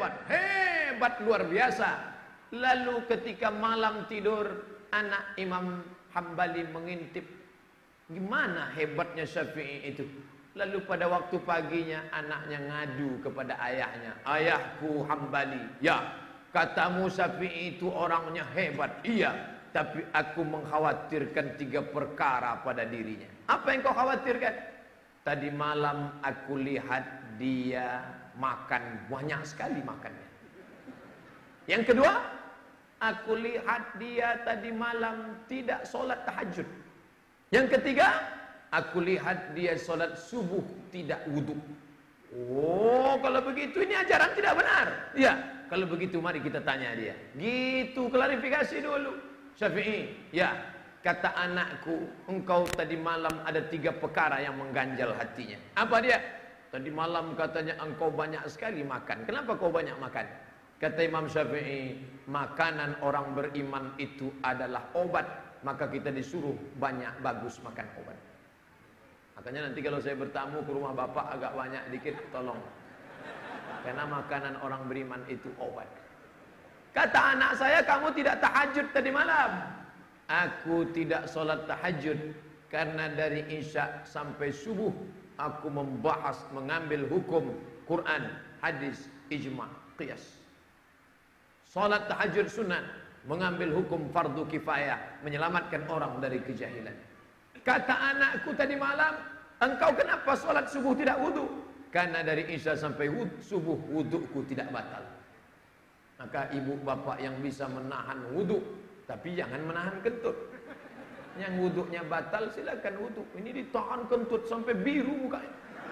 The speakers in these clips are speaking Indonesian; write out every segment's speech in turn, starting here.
hebat luar biasa. Lalu ketika malam tidur, anak Imam Hambali mengintip, gimana hebatnya Syafi'i itu. Lalu pada waktu paginya anaknya ngadu kepada ayahnya, ayahku Hambali, ya katamu Syafi'i itu orangnya hebat, iya, tapi aku mengkhawatirkan 3 perkara pada dirinya. Apa yang kau khawatirkan? Tadi malam aku lihat dia makan banyak sekali makannya. Yang kedua, aku lihat dia tadi malam tidak sholat tahajud. Yang ketiga, aku lihat dia sholat subuh tidak wudhu. Oh, kalau begitu ini ajaran tidak benar. Ya, kalau begitu mari kita tanya dia. Gitu, klarifikasi dulu. Syafi'i, ya, kata anakku, engkau tadi malam ada 3 perkara yang mengganjal hatinya. Apa dia? Tadi malam katanya engkau banyak sekali makan. Kenapa kau banyak makan? Kata Imam Syafi'i, makanan orang beriman itu adalah obat. Maka kita disuruh banyak bagus makan obat. Makanya nanti kalau saya bertamu ke rumah bapak agak banyak dikit, tolong. Karena makanan orang beriman itu obat. Kata anak saya, kamu tidak tahajud tadi malam. Aku tidak sholat tahajud karena dari isya sampai subuh aku membahas, mengambil hukum Quran, hadis, ijma, qiyas. Sholat tahajud sunat, mengambil hukum fardu kifayah, menyelamatkan orang dari kejahilan. Kata anakku tadi malam, engkau kenapa sholat subuh tidak wudhu? Karena dari isya sampai subuh wudhuku tidak batal. Maka ibu bapak yang bisa menahan wudhu, tapi jangan menahan kentut. Yang wudhunya batal silakan wudhu. Ini ditahan kentut sampai biru mukanya.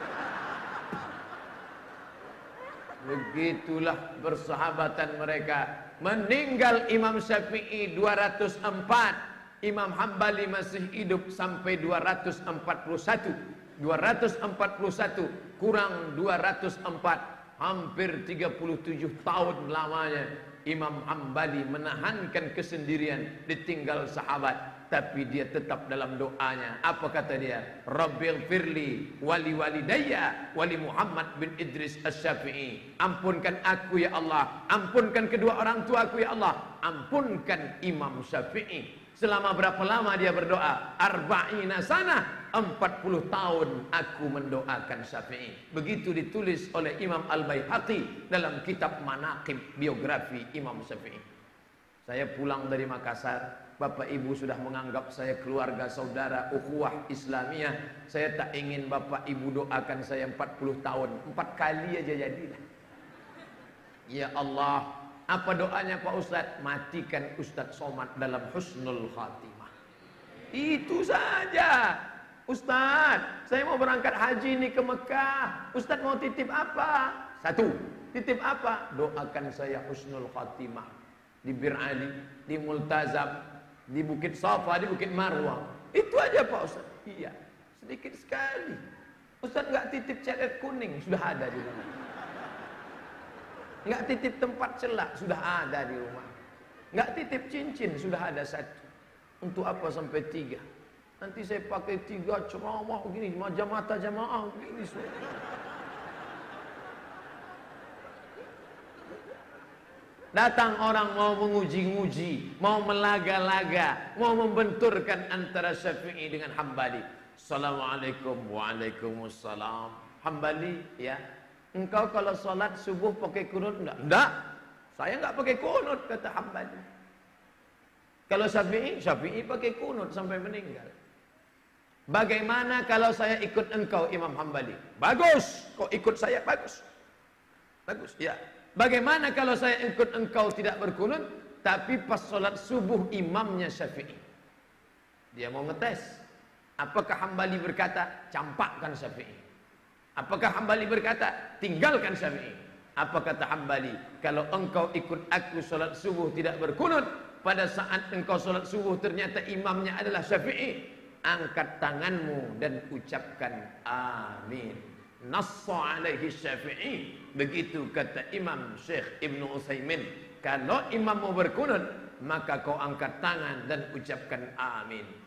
Begitulah bersahabatan mereka. Meninggal Imam Syafi'i 204, Imam Hambali masih hidup sampai 241. 241 kurang 204, hampir 37 tahun lamanya Imam Hambali menahankan kesendirian, ditinggal sahabat. Tapi dia tetap dalam doanya. Apa kata dia? Rabbighfirli wali walidayya wali Muhammad bin Idris Asy-Syafi'i. Ampunkan aku ya Allah, ampunkan kedua orang tuaku ya Allah, ampunkan Imam Syafi'i. Selama berapa lama dia berdoa? Arba'ina sanah, 40 tahun aku mendoakan Syafi'i. Begitu ditulis oleh Imam Al-Baihaqi dalam kitab Manaqib, biografi Imam Syafi'i. Saya pulang dari Makassar, Bapak Ibu sudah menganggap saya keluarga saudara ukhuwah Islamiyah. Saya tak ingin Bapak Ibu doakan saya 40 tahun. 4 kali aja jadilah. Ya Allah, apa doanya Pak Ustadz? Matikan Ustadz Somad dalam husnul khatimah. Itu saja. Ustadz, saya mau berangkat haji nih ke Mekah. Ustadz mau titip apa? 1, titip apa? Doakan saya husnul khatimah di Bir Ali, di Multazam, di Bukit Safa, di Bukit Marwah. Itu aja Pak Ustaz. Iya, sedikit sekali. Ustaz nggak titip ceret kuning, sudah ada di rumah. Nggak titip tempat celak, sudah ada di rumah. Nggak titip cincin, sudah ada 1. Untuk apa sampai 3? Nanti saya pakai 3 ceramah begini, macam mata jamaah begini semua. Datang orang mau menguji-nguji, mau melaga-laga, mau membenturkan antara Syafi'i dengan Hambali. Assalamualaikum, waalaikumsalam. Hambali, ya, engkau kalau sholat subuh pakai kunut enggak? Enggak, saya enggak pakai kunut, kata Hambali. Kalau Syafi'i pakai kunut sampai meninggal. Bagaimana kalau saya ikut engkau Imam Hambali? Bagus, kau ikut saya, bagus. Bagus, ya. Bagaimana kalau saya ikut engkau tidak berkunut, tapi pas sholat subuh imamnya Syafi'i? Dia mau ngetes. Apakah Hambali berkata, campakkan Syafi'i? Apakah Hambali berkata, tinggalkan Syafi'i? Apa kata Hambali? Kalau engkau ikut aku sholat subuh tidak berkunut, pada saat engkau sholat subuh ternyata imamnya adalah Syafi'i, angkat tanganmu dan ucapkan amin. Nassa alaihi Syafi'i. Begitu kata Imam Syekh Ibnu Utsaimin. Kalau imam mau berkunut, maka kau angkat tangan dan ucapkan amin.